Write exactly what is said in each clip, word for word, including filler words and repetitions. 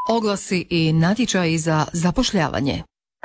Oglasi i natječaji za zapošljavanje.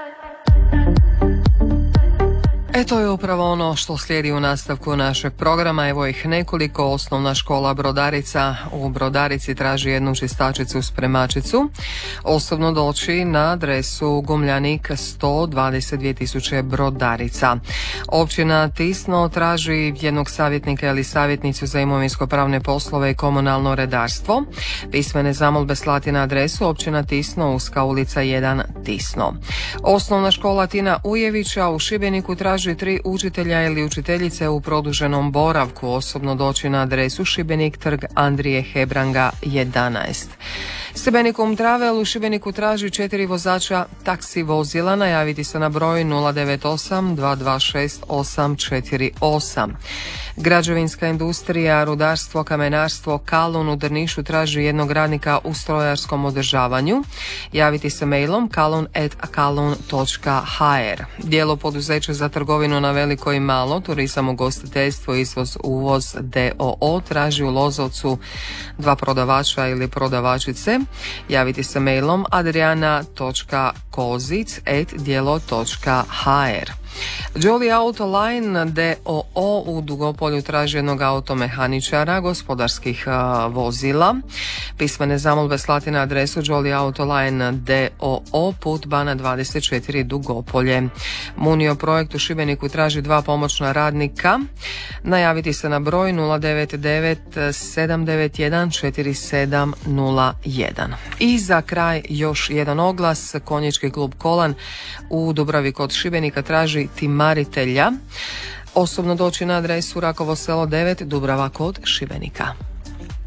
E to je upravo ono što slijedi u nastavku našeg programa. Evo ih nekoliko. Osnovna škola Brodarica u Brodarici traži jednu čistačicu spremačicu. Osobno doći na adresu Gumljanik sto dvadeset dvije tisuće Brodarica. Općina Tisno traži jednog savjetnika ili savjetnicu za imovinsko-pravne poslove i komunalno redarstvo. Pismene zamolbe slati na adresu Općina Tisno, Uska ulica jedan, Tisno. Osnovna škola Tina Ujevića u Šibeniku traži tri učitelja ili učiteljice u produženom boravku. Osobno doći na adresu Šibenik, trg Andrije Hebranga jedanaest. Sibenikum Travel u Šibeniku traži četiri vozača taksi vozila. Najaviti se na broj nula devet osam dva dva šest osam četiri osam. Građevinska industrija, rudarstvo, kamenarstvo Kalun u Drnišu traži jednog radnika u strojarskom održavanju. Javiti se mailom kalun at kalun točka h r. Dijelo poduzeća za trgovinu na veliko i malo, turizam, ugostiteljstvo, izvoz, uvoz d o o traži u Lozovcu dva prodavača ili prodavačice. Javiti se mailom adriana točka kozic at dijelo točka h r. Jolly Auto Line d o o u Dugopolju traži jednog automehaničara gospodarskih uh, vozila. Pismene zamolbe slati na adresu Jolly Auto Line d o o, put Bana dvadeset četiri, Dugopolje. Munio projekt u Šibeniku traži dva pomoćna radnika. Najaviti se na broj nula devet devet sedam devet jedan četiri sedam nula jedan. I za kraj još jedan oglas. Konjički klub Kolan u Dubravi kod Šibenika traži timaritelja. Osobno doći na adresu Rakovo selo devet, Dubrava kod Šibenika.